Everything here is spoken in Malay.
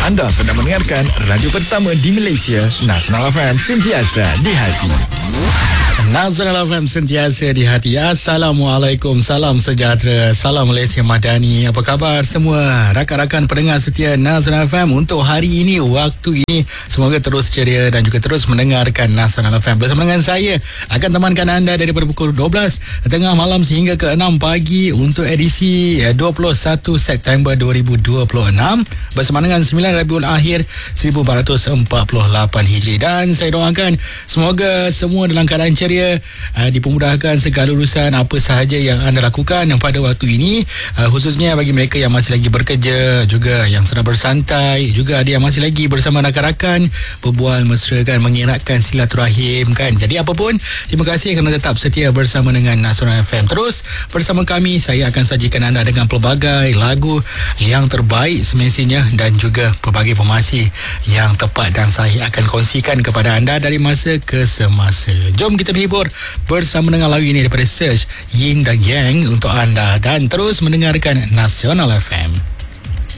Anda sedang mendengarkan radio pertama di Malaysia, Nasional FM, sentiasa di hati. Nasional FM sentiasa di hati. Assalamualaikum, salam sejahtera, salam Malaysia Madani. Apa khabar semua rakan-rakan pendengar setia Nasional FM untuk hari ini, waktu ini? Semoga terus ceria dan juga terus mendengarkan Nasional FM. Bersama dengan saya akan temankan anda daripada pukul 12 tengah malam sehingga ke 6 pagi untuk edisi 21 September 2026 bersama dengan 9 Rabiul Akhir 1448 Hijri. Dan saya doakan semoga semua dalam keadaan ceria, dipermudahkan segala urusan apa sahaja yang anda lakukan pada waktu ini, khususnya bagi mereka yang masih lagi bekerja, juga yang sedang bersantai, juga ada yang masih lagi bersama rakan-rakan berbual mesra kan, mengeratkan silaturahim kan. Jadi apapun, terima kasih kerana tetap setia bersama dengan Nasional FM. Terus bersama kami, saya akan sajikan anda dengan pelbagai lagu yang terbaik semestinya dan juga pelbagai informasi yang tepat dan sahih akan kongsikan kepada anda dari masa ke semasa. Jom kita berhibur bersama dengan lagu ini daripada Search, Yin dan Yang untuk anda, dan terus mendengarkan Nasional FM.